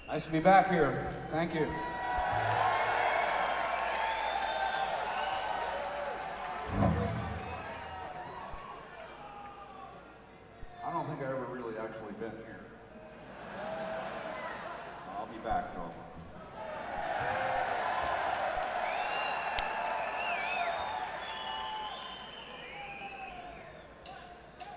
Nice to be back here. Thank you. I don't think I ever really actually been here. I'll be back though.